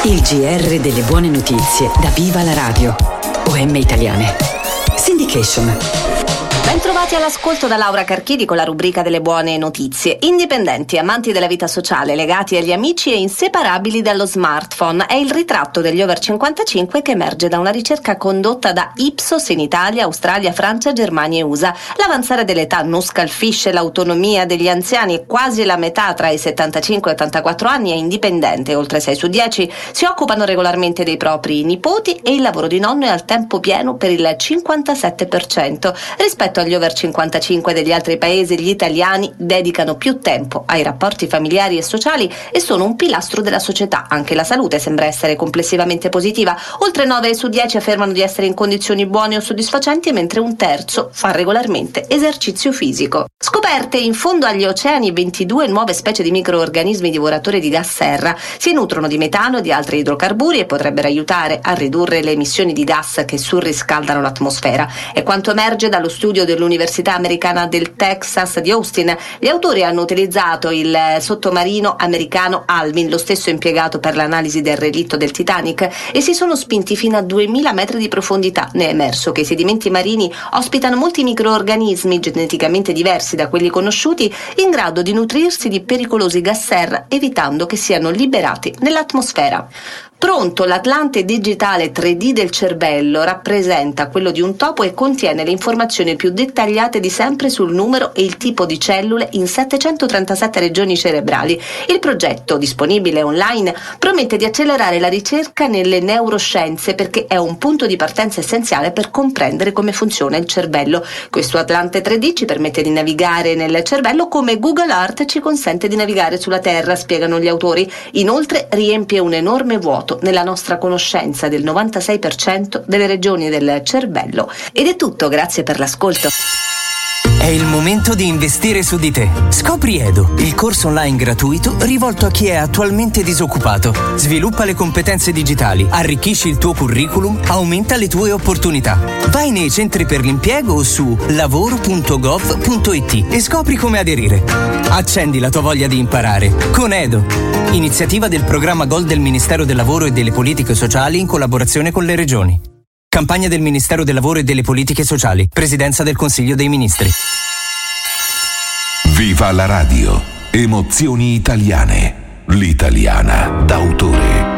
Il GR delle buone notizie da Viva la Radio. OM Italiane. Syndication. Bentrovati all'ascolto da Laura Carchidi con la rubrica delle buone notizie. Indipendenti, amanti della vita sociale, legati agli amici e inseparabili dallo smartphone. È il ritratto degli over 55 che emerge da una ricerca condotta da Ipsos in Italia, Australia, Francia, Germania e USA. L'avanzare dell'età non scalfisce l'autonomia degli anziani e quasi la metà tra i 75 e 84 anni è indipendente, oltre 6 su 10 si occupano regolarmente dei propri nipoti e il lavoro di nonno è al tempo pieno per il 57%. Rispetto agli over 55 degli altri paesi, gli italiani dedicano più tempo ai rapporti familiari e sociali e sono un pilastro della società. Anche la salute sembra essere complessivamente positiva. Oltre 9 su 10 affermano di essere in condizioni buone o soddisfacenti, mentre un terzo fa regolarmente esercizio fisico. Scoperte in fondo agli oceani 22 nuove specie di microorganismi divoratori di gas serra. Si nutrono di metano e di altri idrocarburi e potrebbero aiutare a ridurre le emissioni di gas che surriscaldano l'atmosfera. È quanto emerge dallo studio dell'Università Americana del Texas di Austin. Gli autori hanno utilizzato il sottomarino americano Alvin, lo stesso impiegato per l'analisi del relitto del Titanic, e si sono spinti fino a 2000 metri di profondità. Ne è emerso che i sedimenti marini ospitano molti microorganismi geneticamente diversi da quelli conosciuti, in grado di nutrirsi di pericolosi gas serra, evitando che siano liberati nell'atmosfera. Pronto, l'Atlante digitale 3D del cervello rappresenta quello di un topo e contiene le informazioni più dettagliate di sempre sul numero e il tipo di cellule in 737 regioni cerebrali. Il progetto, disponibile online, promette di accelerare la ricerca nelle neuroscienze perché è un punto di partenza essenziale per comprendere come funziona il cervello. Questo Atlante 3D ci permette di navigare nel cervello come Google Earth ci consente di navigare sulla Terra, spiegano gli autori. Inoltre riempie un enorme vuoto nella nostra conoscenza del 96% delle regioni del cervello. Ed è tutto, grazie per l'ascolto. È il momento di investire su di te. Scopri Edo, il corso online gratuito rivolto a chi è attualmente disoccupato. Sviluppa le competenze digitali, arricchisci il tuo curriculum, aumenta le tue opportunità. Vai nei centri per l'impiego o su lavoro.gov.it e scopri come aderire. Accendi la tua voglia di imparare con Edo, iniziativa del programma Gold del Ministero del Lavoro e delle Politiche Sociali in collaborazione con le regioni. Campagna del Ministero del Lavoro e delle Politiche Sociali. Presidenza del Consiglio dei Ministri. Viva la radio. Emozioni italiane. L'italiana d'autore.